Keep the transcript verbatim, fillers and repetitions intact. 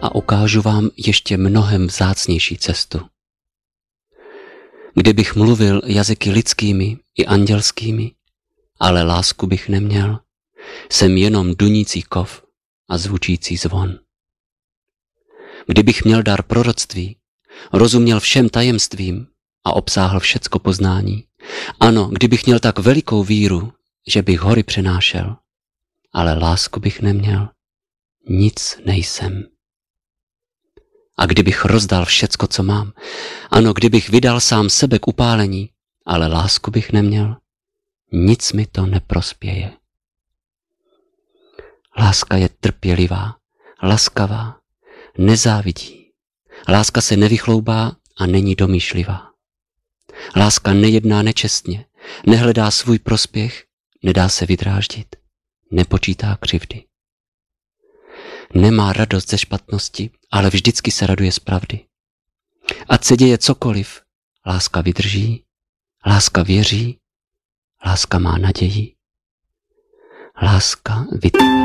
a ukážu vám ještě mnohem vzácnější cestu. Kdybych mluvil jazyky lidskými i andělskými, ale lásku bych neměl, jsem jenom dunící kov a zvučící zvon. Kdybych měl dar proroctví, rozuměl všem tajemstvím a obsáhl všecko poznání, ano, kdybych měl tak velikou víru, že bych hory přenášel, ale lásku bych neměl, nic nejsem. A kdybych rozdal všecko, co mám, ano, kdybych vydal sám sebe k upálení, ale lásku bych neměl, nic mi to neprospěje. Láska je trpělivá, laskavá, nezávidí. Láska se nevychloubá a není domýšlivá. Láska nejedná nečestně, nehledá svůj prospěch, nedá se vydráždit, nepočítá křivdy. Nemá radost ze špatnosti, ale vždycky se raduje z pravdy. Ať se děje cokoliv, láska vydrží, láska věří, láska má naději, láska vytrvá.